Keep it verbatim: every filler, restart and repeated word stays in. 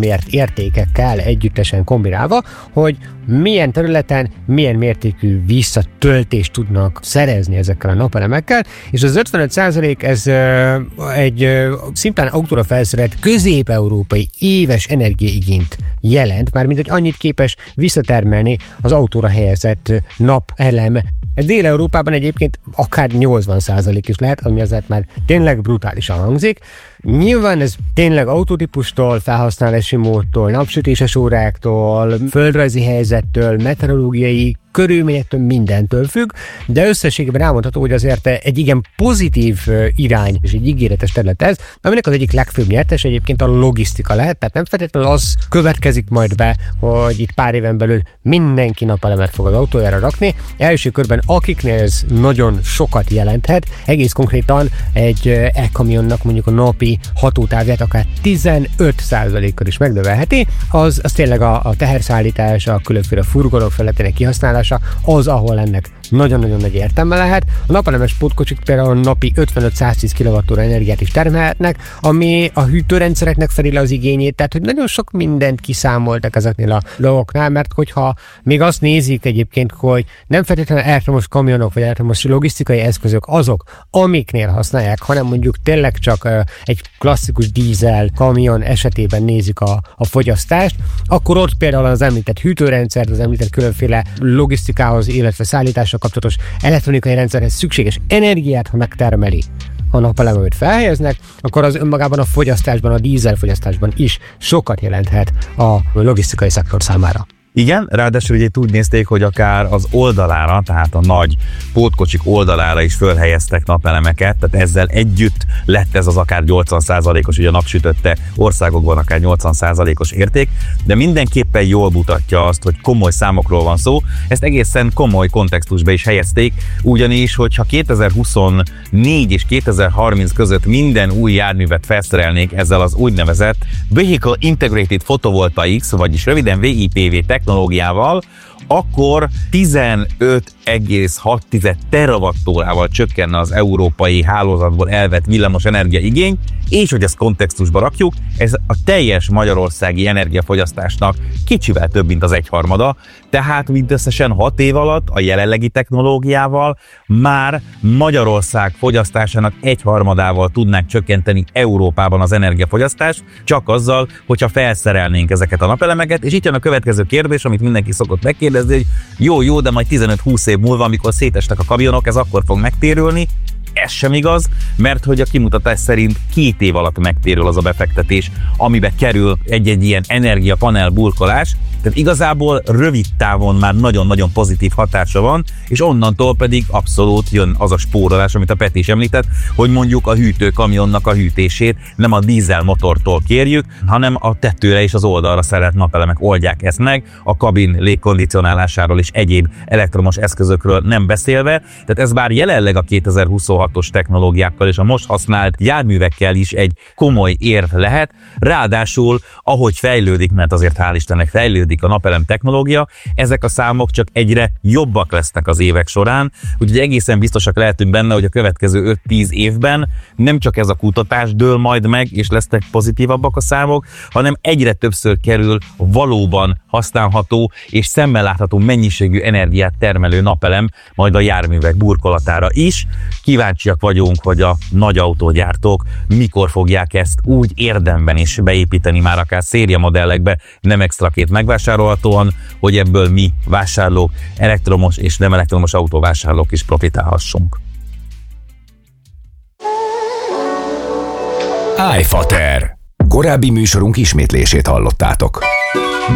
felmért értékekkel együttesen kombinálva, hogy milyen területen, milyen mértékű visszatöltést tudnak szerezni ezekkel a napelemekkel, és az ötvenöt százalék ez ö, egy ö, szimplán autóra felszerelt közép-európai éves energiaigényt jelent, mármint hogy annyit képes visszatermelni az autóra helyezett napelem. Ez Dél-Európában egyébként akár nyolcvan százalék is lehet, ami azért már tényleg brutálisan hangzik. Nyilván ez tényleg autótípustól, felhasználási módtól, napsütéses óráktól, földrajzi helyzettől, meteorológiai körülményektől, mindentől függ, de összességében elmondható, hogy azért egy igen pozitív irány és egy ígéretes terület ez, aminek az egyik legfőbb nyertes egyébként a logisztika lehet, tehát nem feltétlenül az következik majd be, hogy itt pár éven belül mindenki napelemet fog az autójára rakni. Első körben akiknél ez nagyon sokat jelenthet, egész konkrétan egy e-kamionnak mondjuk a napi hatótávját akár tizenöt százalékkal is megnövelheti, az, az tényleg a, a teherszállítás, a különféle furgonok felületének kihasználása, az, ahol ennek nagyon-nagyon nagy értelme lehet. A napelemes pótkocsik például napi ötvenöt-száztíz kilovattóra energiát is termelhetnek, ami a hűtőrendszereknek fedi le az igényét, tehát hogy nagyon sok mindent kiszámoltak ezeknél a dolgoknál, mert hogyha még azt nézik egyébként, hogy nem feltétlenül elektromos kamionok vagy elektromos logisztikai eszközök azok, amiknél használják, hanem mondjuk tényleg csak egy klasszikus dízel kamion esetében nézik a, a fogyasztást, akkor ott például az említett hűtőrendszert, az említett különféle logisztikához, illetve szállítással kapcsolatos elektronikai rendszerhez szükséges energiát, ha megtermeli a napelem, amit felhelyeznek, akkor az önmagában a fogyasztásban, a dízel fogyasztásban is sokat jelenthet a logisztikai szektor számára. Igen, ráadásul ugye úgy nézték, hogy akár az oldalára, tehát a nagy pótkocsik oldalára is fölhelyeztek napelemeket, tehát ezzel együtt lett ez az akár nyolcvan százalékos, ugye a napsütötte országokban akár nyolcvan százalékos érték, de mindenképpen jól mutatja azt, hogy komoly számokról van szó. Ezt egészen komoly kontextusba is helyezték, ugyanis, hogyha kétezer-huszonnégy és kétezer-harminc között minden új járművet felszerelnék ezzel az úgynevezett Vehicle Integrated Photovoltaics, vagyis röviden vé i pé vé technológiával, akkor tizenöt egész hat terawattórával csökkenne az európai hálózatból elvett villamos energia igény, és hogy ezt kontextusba rakjuk, ez a teljes magyarországi energiafogyasztásnak kicsivel több, mint az egyharmada, tehát mindösszesen hat év alatt a jelenlegi technológiával már Magyarország fogyasztásának egyharmadával tudnánk csökkenteni Európában az energiafogyasztást, csak azzal, hogyha felszerelnénk ezeket a napelemeket, és itt jön a következő kérdés, amit mindenki szokott megkérdezni, hogy jó, jó, de majd tizenöt-húsz év múlva, amikor szétestek a kamionok, ez akkor fog megtérülni. Ez sem igaz, mert hogy a kimutatás szerint két év alatt megtérül az a befektetés, amibe kerül egy-egy ilyen energiapanel burkolás, tehát igazából rövid távon már nagyon-nagyon pozitív hatása van, és onnantól pedig abszolút jön az a spórolás, amit a Peti is említett, hogy mondjuk a hűtőkamionnak a hűtését nem a dízel motortól kérjük, hanem a tetőre és az oldalra szerelt napelemek oldják ezt meg, a kabin légkondicionálásáról és egyéb elektromos eszközökről nem beszélve, tehát ez bár jelenleg a kétezer-huszonhatos technológiákkal és a most használt járművekkel is egy komoly érv lehet, ráadásul ahogy fejlődik, mert azért hál' Istennek fejlődik a napelem technológia, ezek a számok csak egyre jobbak lesznek az évek során, úgyhogy egészen biztosak lehetünk benne, hogy a következő öt-tíz évben nem csak ez a kutatás dől majd meg, és lesznek pozitívabbak a számok, hanem egyre többször kerül valóban használható és szemmel látható mennyiségű energiát termelő napelem majd a járművek burkolatára is. Kíváncsiak vagyunk, hogy a nagy autógyártók mikor fogják ezt úgy érdemben is beépíteni, már akár szériamodellekbe, nem extrakét megvásárolhatóan, hogy ebből mi vásárlók, elektromos és nem elektromos autóvásárlók is profitálhassunk. iFater. Korábbi műsorunk ismétlését hallottátok.